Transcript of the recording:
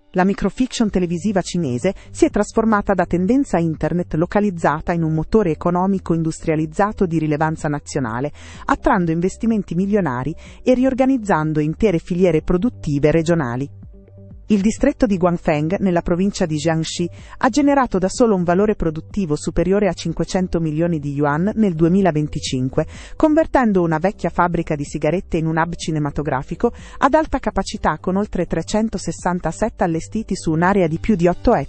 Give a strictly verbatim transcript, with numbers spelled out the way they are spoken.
La microfiction televisiva cinese si è trasformata da tendenza internet localizzata in un motore economico industrializzato di rilevanza nazionale, attrando investimenti milionari e riorganizzando intere filiere produttive regionali. Il distretto di Guangfeng, nella provincia di Jiangxi, ha generato da solo un valore produttivo superiore a cinquecento milioni di yuan nel duemilaventicinque, convertendo una vecchia fabbrica di sigarette in un hub cinematografico ad alta capacità con oltre trecentosessanta set allestiti su un'area di più di otto ettari.